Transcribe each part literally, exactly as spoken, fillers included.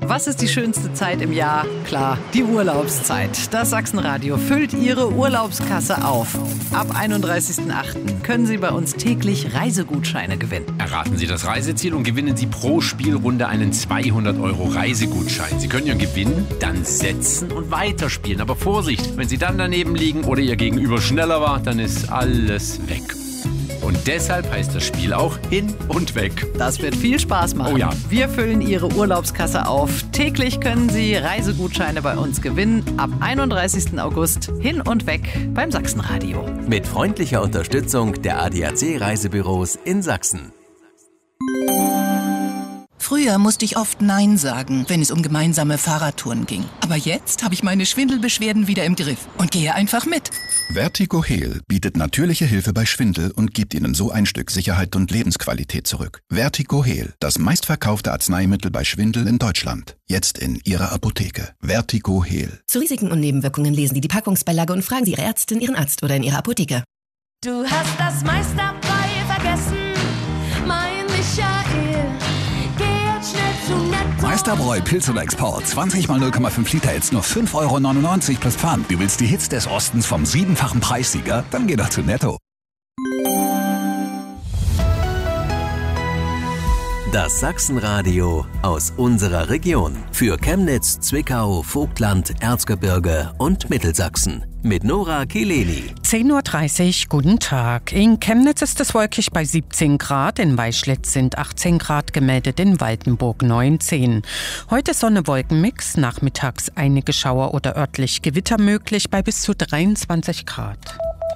Was ist die schönste Zeit im Jahr? Klar, die Urlaubszeit. Das Sachsenradio füllt Ihre Urlaubskasse auf. Ab einunddreißigsten achten können Sie bei uns täglich Reisegutscheine gewinnen. Erraten Sie das Reiseziel und gewinnen Sie pro Spielrunde einen zweihundert Euro Reisegutschein. Sie können Ihren Gewinn dann setzen und weiterspielen. Aber Vorsicht, wenn Sie dann daneben liegen oder Ihr Gegenüber schneller war, dann ist alles weg. Und deshalb heißt das Spiel auch Hin und Weg. Das wird viel Spaß machen. Oh ja. Wir füllen Ihre Urlaubskasse auf. Täglich können Sie Reisegutscheine bei uns gewinnen. Ab einunddreißigsten August Hin und Weg beim Sachsenradio. Mit freundlicher Unterstützung der A D A C Reisebüros in Sachsen. Früher musste ich oft Nein sagen, wenn es um gemeinsame Fahrradtouren ging. Aber jetzt habe ich meine Schwindelbeschwerden wieder im Griff und gehe einfach mit. Vertigo Heal bietet natürliche Hilfe bei Schwindel und gibt Ihnen so ein Stück Sicherheit und Lebensqualität zurück. Vertigo Heal, das meistverkaufte Arzneimittel bei Schwindel in Deutschland. Jetzt in Ihrer Apotheke. Vertigo Heal. Zu Risiken und Nebenwirkungen lesen Sie die Packungsbeilage und fragen Sie Ihre Ärztin, Ihren Arzt oder in Ihrer Apotheke. Du hast das meiste dabei vergessen, mein Michael. Geh jetzt schnell zu Netto. Meisterbräu Pilz oder Export. zwanzig mal null Komma fünf Liter jetzt nur fünf Euro neunundneunzig plus Pfand. Du willst die Hits des Ostens vom siebenfachen Preissieger? Dann geh doch zu Netto. Das Sachsenradio aus unserer Region. Für Chemnitz, Zwickau, Vogtland, Erzgebirge und Mittelsachsen. Mit Nora Kileni. zehn Uhr dreißig, guten Tag. In Chemnitz ist es wolkig bei siebzehn Grad, in Weischlitz sind achtzehn Grad gemeldet, in Waldenburg neunzehn. Heute Sonne-Wolken-Mix, nachmittags einige Schauer oder örtlich Gewitter möglich bei bis zu dreiundzwanzig Grad.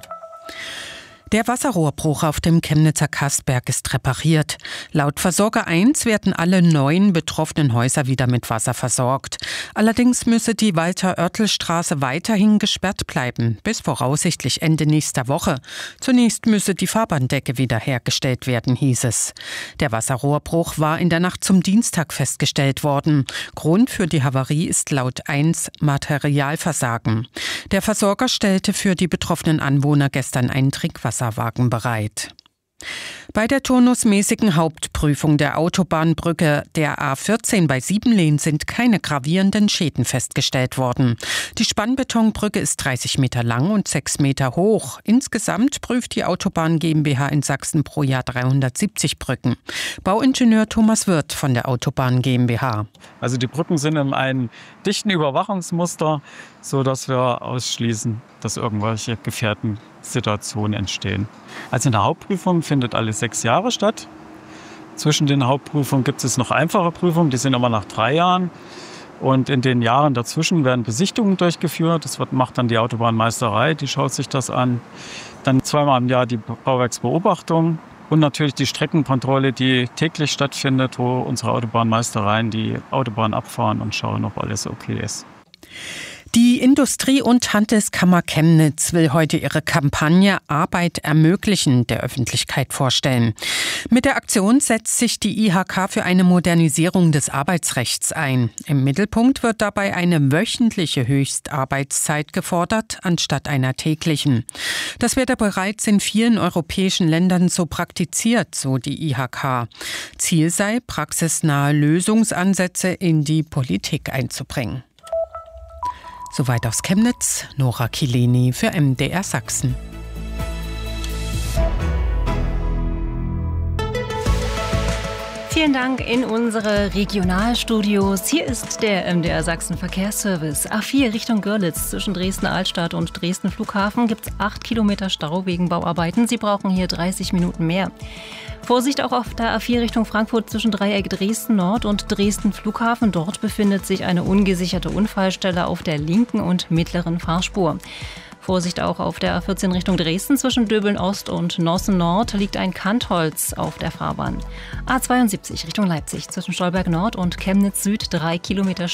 Der Wasserrohrbruch auf dem Chemnitzer Kastberg ist repariert. Laut Versorger eins werden alle neun betroffenen Häuser wieder mit Wasser versorgt. Allerdings müsse die Walter-Oertel-Straße weiterhin gesperrt bleiben, bis voraussichtlich Ende nächster Woche. Zunächst müsse die Fahrbahndecke wiederhergestellt werden, hieß es. Der Wasserrohrbruch war in der Nacht zum Dienstag festgestellt worden. Grund für die Havarie ist laut eins Materialversagen. Der Versorger stellte für die betroffenen Anwohner gestern einen Trinkwasser Wasserwagen bereit. Bei der turnusmäßigen Hauptprüfung der Autobahnbrücke der A vierzehn bei Siebenlehn sind keine gravierenden Schäden festgestellt worden. Die Spannbetonbrücke ist dreißig Meter lang und sechs Meter hoch. Insgesamt prüft die Autobahn GmbH in Sachsen pro Jahr dreihundertsiebzig Brücken. Bauingenieur Thomas Wirth von der Autobahn GmbH. Also die Brücken sind in einem dichten Überwachungsmuster, sodass wir ausschließen, dass irgendwelche gefährden Situationen entstehen. Also eine Hauptprüfung findet alle sechs Jahre statt. Zwischen den Hauptprüfungen gibt es noch einfache Prüfungen, die sind immer nach drei Jahren. Und in den Jahren dazwischen werden Besichtigungen durchgeführt. Das wird, macht dann die Autobahnmeisterei, die schaut sich das an. Dann zweimal im Jahr die Bauwerksbeobachtung und natürlich die Streckenkontrolle, die täglich stattfindet, wo unsere Autobahnmeistereien die Autobahn abfahren und schauen, ob alles okay ist. Die Industrie- und Handelskammer Chemnitz will heute ihre Kampagne Arbeit ermöglichen der Öffentlichkeit vorstellen. Mit der Aktion setzt sich die I H K für eine Modernisierung des Arbeitsrechts ein. Im Mittelpunkt wird dabei eine wöchentliche Höchstarbeitszeit gefordert, anstatt einer täglichen. Das werde bereits in vielen europäischen Ländern so praktiziert, so die I H K. Ziel sei, praxisnahe Lösungsansätze in die Politik einzubringen. Soweit aus Chemnitz, Nora Kileni für M D R Sachsen. Vielen Dank in unsere Regionalstudios. Hier ist der M D R Sachsen Verkehrsservice. A vier Richtung Görlitz zwischen Dresden-Altstadt und Dresden-Flughafen gibt es acht Kilometer Stau wegen Bauarbeiten. Sie brauchen hier dreißig Minuten mehr. Vorsicht auch auf der A vier Richtung Frankfurt zwischen Dreieck Dresden-Nord und Dresden-Flughafen. Dort befindet sich eine ungesicherte Unfallstelle auf der linken und mittleren Fahrspur. Vorsicht auch auf der A vierzehn Richtung Dresden zwischen Döbeln-Ost und Nossen-Nord liegt ein Kantholz auf der Fahrbahn. A zweiundsiebzig Richtung Leipzig zwischen Stolberg-Nord und Chemnitz-Süd drei Kilometer